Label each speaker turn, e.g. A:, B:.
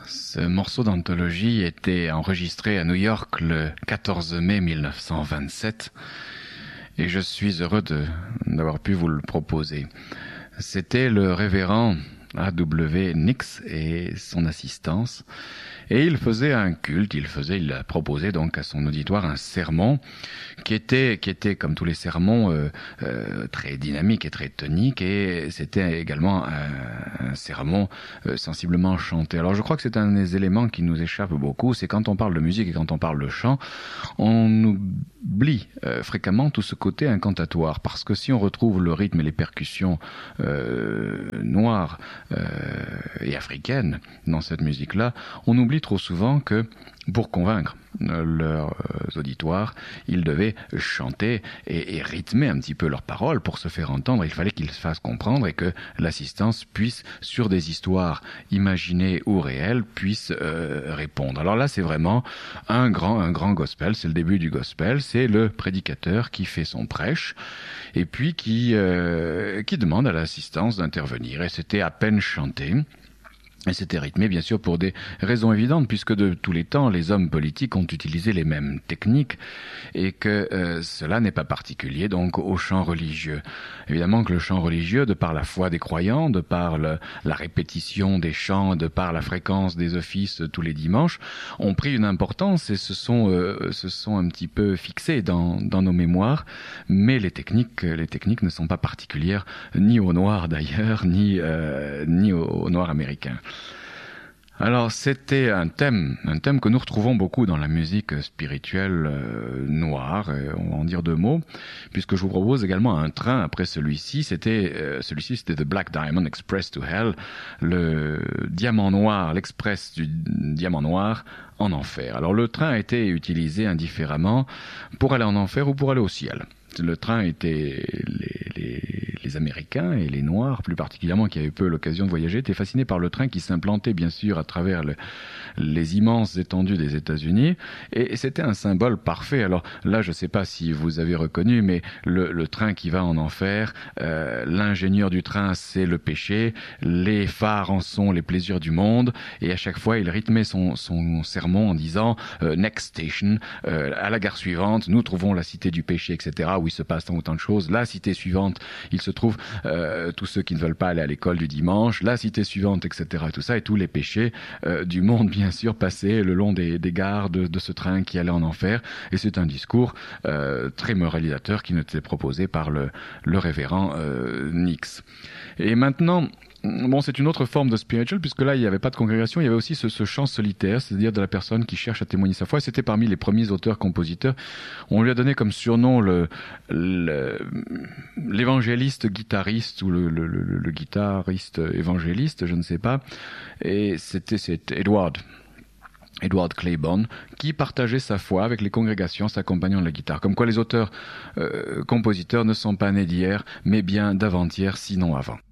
A: Ce morceau d'anthologie était enregistré à New York le 14 mai 1927 et je suis heureux d'avoir pu vous le proposer. C'était le révérend A.W. Nix et son assistance. Et il faisait un culte, il proposait donc à son auditoire un sermon qui était comme tous les sermons très dynamique et très tonique, et c'était également un sermon sensiblement chanté. Alors je crois que c'est un des éléments qui nous échappe beaucoup, c'est quand on parle de musique et quand on parle de chant, on oublie fréquemment tout ce côté incantatoire, parce que si on retrouve le rythme et les percussions noires et africaines dans cette musique-là, on oublie trop souvent que pour convaincre leurs auditoires, ils devaient chanter et rythmer un petit peu leurs paroles pour se faire entendre. Il fallait qu'ils se fassent comprendre et que l'assistance puisse, sur des histoires imaginées ou réelles, puisse répondre. Alors là, c'est vraiment un grand gospel. C'est le début du gospel. C'est le prédicateur qui fait son prêche et puis qui demande à l'assistance d'intervenir. Et c'était à peine chanté. Et c'était rythmé, bien sûr, pour des raisons évidentes, puisque de tous les temps, les hommes politiques ont utilisé les mêmes techniques et que cela n'est pas particulier donc au chant religieux. Évidemment que le chant religieux, de par la foi des croyants, de par la répétition des chants, de par la fréquence des offices tous les dimanches, ont pris une importance et se sont un petit peu fixés dans nos mémoires. Mais les techniques ne sont pas particulières ni aux Noirs d'ailleurs, ni aux Noirs américains. Alors c'était un thème que nous retrouvons beaucoup dans la musique spirituelle noire, on va en dire deux mots, puisque je vous propose également un train après celui-ci. C'était The Black Diamond Express to Hell, le diamant noir, l'express du diamant noir en enfer. Alors le train a été utilisé indifféremment pour aller en enfer ou pour aller au ciel. Le train était les Américains et les Noirs, plus particulièrement, qui avaient peu l'occasion de voyager, étaient fascinés par le train qui s'implantait bien sûr à travers les immenses étendues des États-Unis, et c'était un symbole parfait. Alors là, je ne sais pas si vous avez reconnu, mais le train qui va en enfer, l'ingénieur du train, c'est le péché, les phares en sont les plaisirs du monde, et à chaque fois, il rythmait son sermon en disant Next station, à la gare suivante, nous trouvons la cité du péché, etc., où il se passe tant ou tant de choses. La cité suivante, il se trouve tous ceux qui ne veulent pas aller à l'école du dimanche, la cité suivante, etc. Tout ça, et tous les péchés du monde, bien sûr, passaient le long des gares de ce train qui allait en enfer. Et c'est un discours très moralisateur qui nous était proposé par le révérend Nix. Et maintenant, bon, c'est une autre forme de spiritual, puisque là, il n'y avait pas de congrégation, il y avait aussi ce chant solitaire, c'est-à-dire de la personne qui cherche à témoigner sa foi. Et c'était parmi les premiers auteurs-compositeurs. On lui a donné comme surnom l'évangéliste guitariste ou le guitariste évangéliste, je ne sais pas. Et c'est Edward Claiborne, qui partageait sa foi avec les congrégations s'accompagnant de la guitare. Comme quoi les auteurs compositeurs ne sont pas nés d'hier, mais bien d'avant-hier, sinon avant.